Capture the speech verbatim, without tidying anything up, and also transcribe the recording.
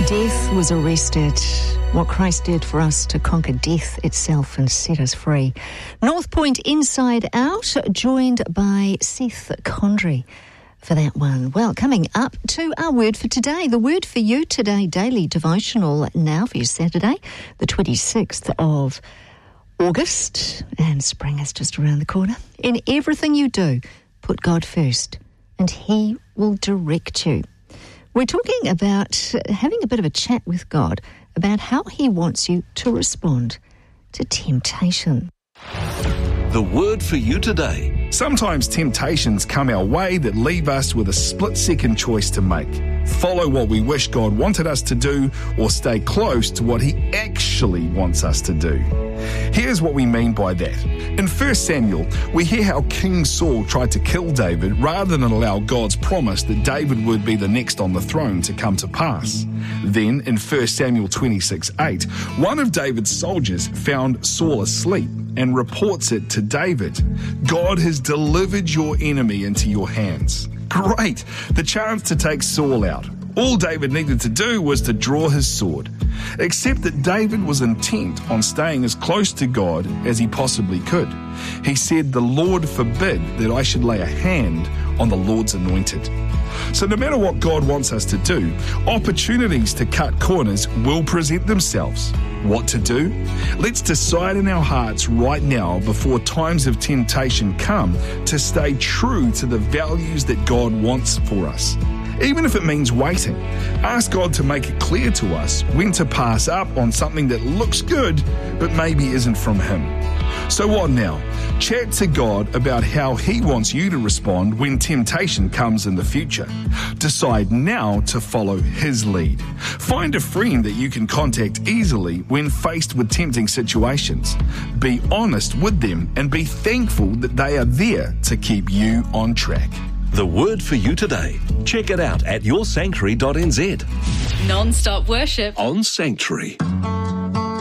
Death was arrested. What Christ did for us to conquer death itself and set us free. North Point Inside Out, joined by Seth Condry for that one. Well, coming up to our word for today. The word for you today, daily devotional now for your Saturday, the twenty-sixth of August. And spring is just around the corner. In everything you do, put God first, and He will direct you. We're talking about having a bit of a chat with God about how He wants you to respond to temptation. The word for you today. Sometimes temptations come our way that leave us with a split-second choice to make. Follow what we wish God wanted us to do, or stay close to what He actually wants us to do. Here's what we mean by that. In First Samuel, we hear how King Saul tried to kill David rather than allow God's promise that David would be the next on the throne to come to pass. Then, in First Samuel twenty-six eight, one of David's soldiers found Saul asleep and reports it to David. God has delivered your enemy into your hands. Great! The chance to take Saul out. All David needed to do was to draw his sword. Except that David was intent on staying as close to God as he possibly could. He said, "The Lord forbid that I should lay a hand on the Lord's anointed." So no matter what God wants us to do, opportunities to cut corners will present themselves. What to do? Let's decide in our hearts right now, before times of temptation come, to stay true to the values that God wants for us. Even if it means waiting, ask God to make it clear to us when to pass up on something that looks good but maybe isn't from Him. So what now? Chat to God about how He wants you to respond when temptation comes in the future. Decide now to follow His lead. Find a friend that you can contact easily when faced with tempting situations. Be honest with them and be thankful that they are there to keep you on track. The word for you today. Check it out at your sanctuary dot n z. Non-stop worship On Sanctuary.